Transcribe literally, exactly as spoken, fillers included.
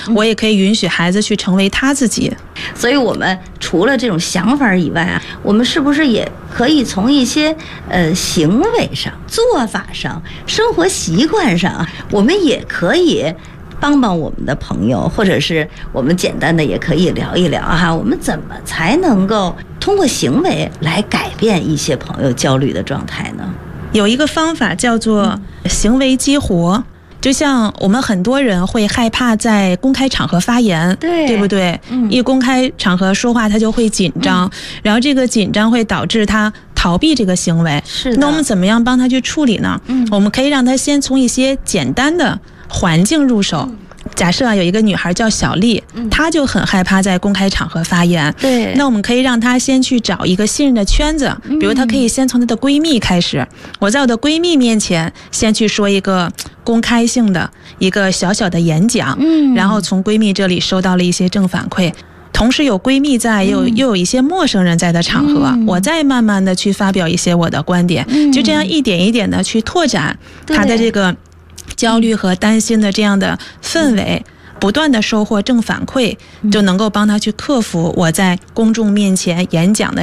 我也可以允许孩子去成为他自己。 所以我们除了这种想法以外啊，我们是不是也可以从一些呃行为上、做法上、生活习惯上啊，我们也可以帮帮我们的朋友，或者是我们简单的也可以聊一聊哈，我们怎么才能够通过行为来改变一些朋友焦虑的状态呢？ 有一个方法叫做行为激活。就像我们很多人会害怕在公开场合发言， 对对不对？嗯，一公开场合说话他就会紧张，嗯，然后这个紧张会导致他逃避这个行为。 是的。 那我们怎么样帮他去处理呢？嗯，我们可以让他先从一些简单的环境入手。嗯，假设啊，有一个女孩叫小丽，嗯，她就很害怕在公开场合发言。 对， 那我们可以让她先去找一个信任的圈子，比如她可以先从她的闺蜜开始。嗯，我在我的闺蜜面前先去说一个公开性的一个小小的演讲，嗯，然后从闺蜜这里收到了一些正反馈。同时有闺蜜在，又又有一些陌生人在的场合，嗯，我再慢慢的去发表一些我的观点，嗯，就这样一点一点的去拓展她的这个焦虑和担心的这样的氛围，不断的收获正反馈，就能够帮他去克服我在公众面前演讲的